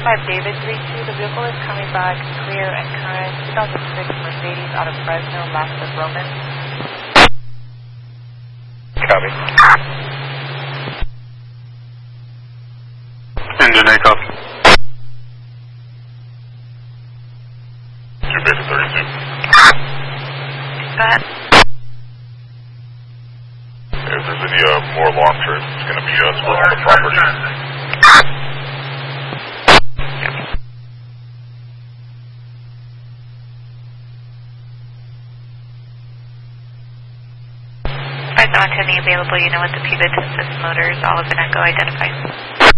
5 David 3-2. The vehicle is coming back clear and current. 2006 Mercedes out of Fresno, last of Roman. Copy. Engine A copy. 2 beta 32. Go ahead. If there's any more long trips, it's going to be us. We're on the property. Alright, so on to any available, you know what the P-bit system motors, all of Echo identifies.